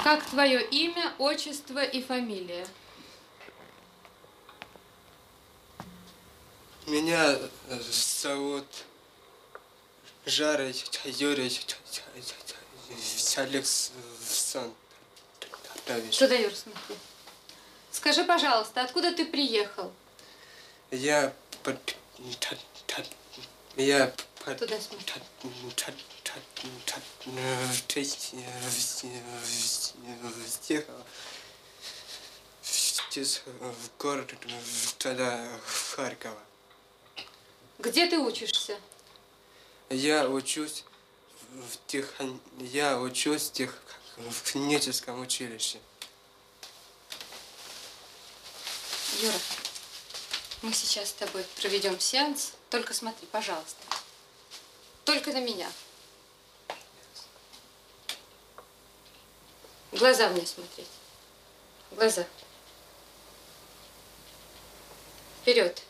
Как твое имя, отчество и фамилия? Меня зовут Жарыч Юрий Александрович. Что даешь, смотри. Скажи, пожалуйста, откуда ты приехал? Я Туда смотри. В город тогда Харькова. Где ты учишься? Я учусь в техническом училище. Юра, мы сейчас с тобой проведем сеанс. Только смотри, пожалуйста. Только на меня. В глаза мне смотреть. В глаза. Вперед.